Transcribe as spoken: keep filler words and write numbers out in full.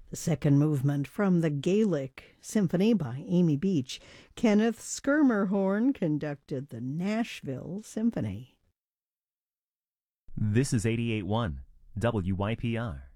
The second movement from the Gaelic Symphony by Amy Beach. Kenneth Schermerhorn conducted the Nashville Symphony. This is eighty-eight point one W Y P R.